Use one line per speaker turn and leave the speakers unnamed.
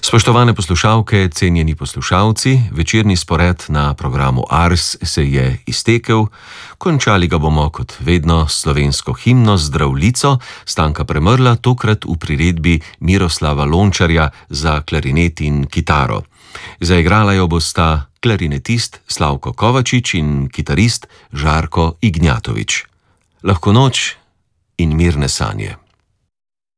Spoštovane poslušalke, cenjeni poslušalci, večerni spored na programu Ars se je iztekel. Končali ga bomo kot vedno s slovensko himno Zdravljico, Stanka Premrla, tokrat v priredbi Miroslava Lončarja za klarinet in kitaro. Zaigrala jo bosta klarinetist Slavko Kovačič in kitarist Žarko Ignjatovič. Lahko noč in mirne sanje.